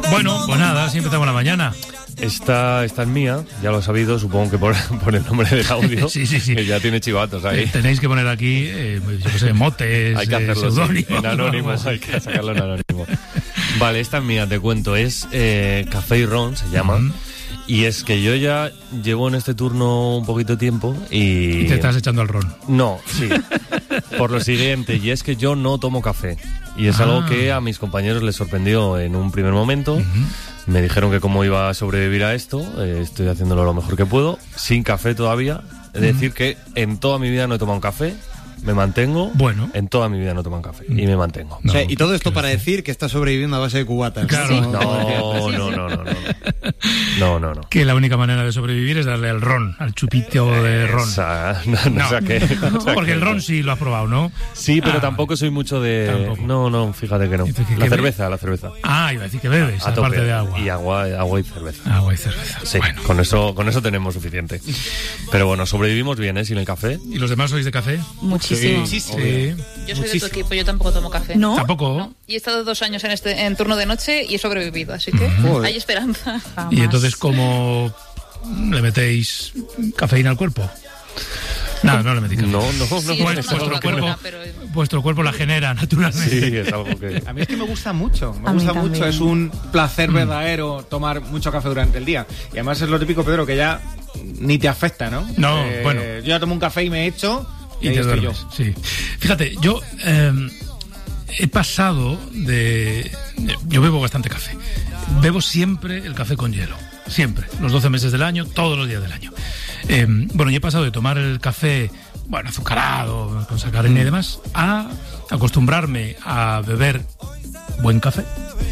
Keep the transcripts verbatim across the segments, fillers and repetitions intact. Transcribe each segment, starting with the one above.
Bueno, pues nada, así empezamos la mañana. Esta, esta es mía, ya lo he sabido, supongo que por, por el nombre del audio. Sí, sí, sí. Que ya tiene chivatos ahí. Eh, tenéis que poner aquí, eh, yo qué sé, motes, hay que hacerlo, eh, sí, en anónimos, hay que sacarlo en anónimo. Vale, esta es mía, te cuento, es eh, Café y Ron, se llama. Uh-huh. Y es que yo ya llevo en este turno un poquito de tiempo y... Y te estás echando al ron. No, sí. Por lo siguiente, y es que yo no tomo café. Y es ah. algo que a mis compañeros les sorprendió en un primer momento. Uh-huh. Me dijeron que cómo iba a sobrevivir a esto. Eh, estoy haciéndolo lo mejor que puedo. Sin café todavía. Es uh-huh. decir que en toda mi vida no he tomado un café. Me mantengo. Bueno. En toda mi vida no toman café. Y me mantengo. No, o sea, y todo esto para decir que está sobreviviendo a base de cubatas. Claro. Sí. No, no, no, no, no. No, no, no. Que la única manera de sobrevivir es darle al ron, al chupito de ron. Esa, no, no, no. O sea que, o sea porque que, el ron sí lo has probado, ¿no? Sí, pero ah, tampoco soy mucho de... Tampoco. No, no, fíjate que no. Entonces, la ¿qué cerveza, be- la cerveza. Ah, iba a decir que bebes, a aparte tope. de agua. Y agua, agua y cerveza. Agua y cerveza. Sí, bueno. con eso, con eso tenemos suficiente. Pero bueno, sobrevivimos bien, ¿eh? Sin el café. ¿Y los demás sois de café? Muchísimo. Sí, sí. Sí. Yo soy Muchísimo. de tu equipo, yo tampoco tomo café. ¿No? ¿Tampoco? No. Y he estado dos años en este en turno de noche y he sobrevivido, así que uh-huh. hay esperanza. ¿Y entonces cómo le metéis cafeína al cuerpo? No, no le metéis cafeína. No, no, no. Sí, no pues, vuestro, cuerpo, buena, pero... vuestro cuerpo la genera naturalmente. Sí, es algo que... A mí es que me gusta mucho, me A gusta mucho. Es un placer mm. verdadero tomar mucho café durante el día. Y además es lo típico, Pedro, que ya ni te afecta, ¿no? No, eh, bueno. Yo ya tomo un café y me echo y, y ahí te estoy duermes, yo. Sí. Fíjate, yo eh, he pasado de... Yo bebo bastante café. Bebo siempre el café con hielo. Siempre. Los doce meses del año, todos los días del año. Eh, bueno, y he pasado de tomar el café, bueno, azucarado, con sacarina y demás, a acostumbrarme a beber buen café.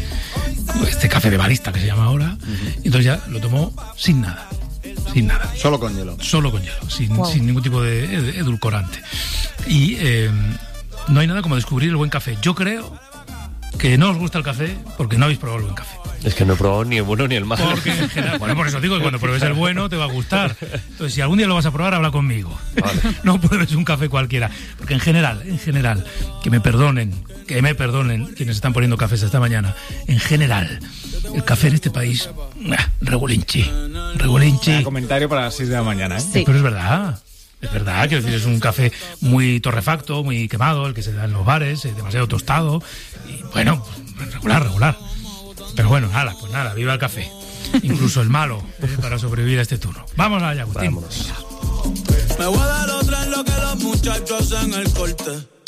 Este café de barista que se llama ahora. Uh-huh. Y entonces ya lo tomo sin nada. Sin nada. Solo con hielo. Solo con hielo, sin, wow. sin ningún tipo de edulcorante. Y eh, no hay nada como descubrir el buen café. Yo creo que no os gusta el café porque no habéis probado el buen café. Es que no he probado ni el bueno ni el malo. Porque en general, bueno, por eso digo que cuando pruebes el bueno te va a gustar. Entonces, si algún día lo vas a probar, habla conmigo. Vale. No pruebes un café cualquiera. Porque en general, en general, que me perdonen, que me perdonen quienes están poniendo cafés esta mañana, en general, el café en este país, regulinchi, regulinchi. Un comentario para las seis de la mañana, ¿eh? Sí. Pero es verdad. Es verdad, quiero decir, es un café muy torrefacto, muy quemado, el que se da en los bares, demasiado tostado. Y bueno, regular, regular. Pero bueno, nada, pues nada, viva el café. Incluso el malo, eh, para sobrevivir a este turno. Vamos allá, Agustín. Vámonos. Me voy a dar otra en lo que los muchachos hacen el corte.